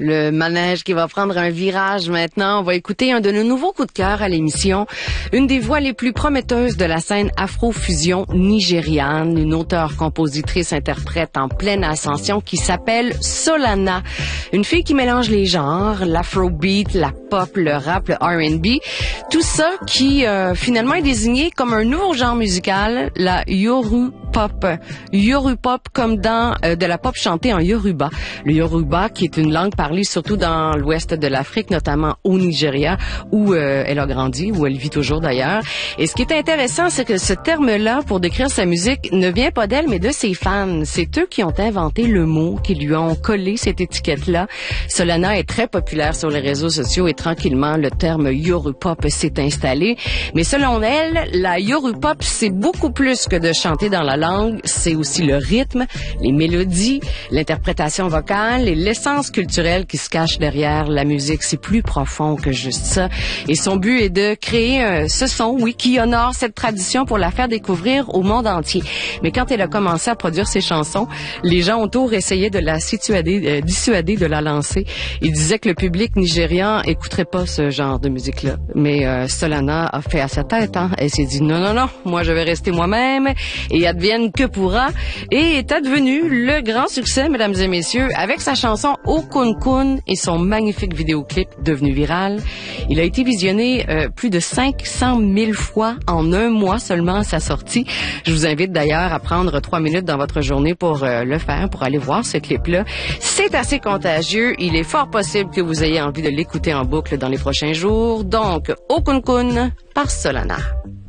Le manège qui va prendre un virage maintenant. On va écouter un de nos nouveaux coups de cœur à l'émission. Une des voix les plus prometteuses de la scène afro-fusion nigériane. Une auteure, compositrice, interprète en pleine ascension qui s'appelle Solana. Une fille qui mélange les genres, l'afrobeat, la pop, le rap, le R&B. Tout ça qui finalement est désigné comme un nouveau genre musical, la Yorupop. Yorupop comme dans de la pop chantée en Yoruba. Le Yoruba qui est une langue parlée surtout dans l'ouest de l'Afrique, notamment au Nigeria, où elle a grandi, où elle vit toujours d'ailleurs. Et ce qui est intéressant, c'est que ce terme-là, pour décrire sa musique, ne vient pas d'elle, mais de ses fans. C'est eux qui ont inventé le mot, qui lui ont collé cette étiquette-là. Solana est très populaire sur les réseaux sociaux et tranquillement, le terme Yorupop s'est installé. Mais selon elle, la Yorupop, c'est beaucoup plus que de chanter dans la langue. C'est aussi le rythme, les mélodies, l'interprétation vocale et l'essence culturelle qui se cache derrière la musique. C'est plus profond que juste ça. Et son but est de créer ce son, oui, qui honore cette tradition pour la faire découvrir au monde entier. Mais quand elle a commencé à produire ses chansons, les gens autour essayaient de la dissuader de la lancer. Ils disaient que le public nigérian écouterait pas ce genre de musique-là. Mais Solana a fait à sa tête, hein. Elle s'est dit non, moi je vais rester moi-même et advienne que pourra. Et est advenu le grand succès, mesdames et messieurs, avec sa chanson Okunkun et son magnifique vidéoclip devenu viral. Il a été visionné plus de 500 000 fois en un mois seulement à sa sortie. Je vous invite d'ailleurs à prendre 3 minutes dans votre journée pour le faire, pour aller voir ce clip-là. C'est assez contagieux. Il est fort possible que vous ayez envie de l'écouter en boucle dans les prochains jours. Donc, Okunkun par Solana.